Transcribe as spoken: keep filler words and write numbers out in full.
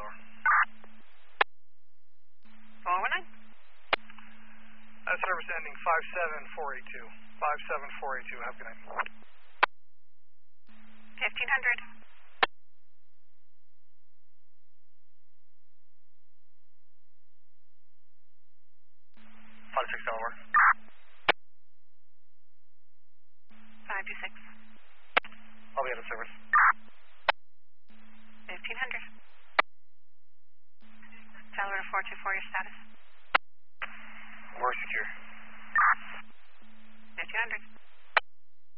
over. four one nine. Uh, service ending five seven four eight two. five seven four eight two. Have a good night. fifteen hundred. five six Delaware. five two six. I'll be out of service. fifteen hundred. Delaware four two four, your status. We're secure. fifteen hundred.